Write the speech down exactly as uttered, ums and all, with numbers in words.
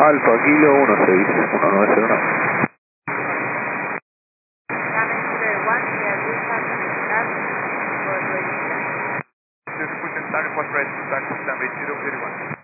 Alfa Kilo uno seis uno nueve cero uno. Zero percent target was ready to start standby zero thirty-one.